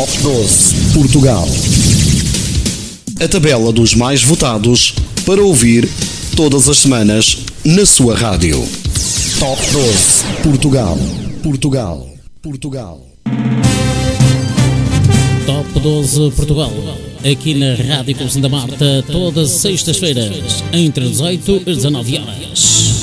Top 12 Portugal. A tabela dos mais votados para ouvir todas as semanas na sua rádio. Top 12 Portugal. Portugal. Portugal. Top 12 Portugal. Aqui na Rádio Clube Santa Marta, todas as sextas-feiras, entre 18 e 19 horas.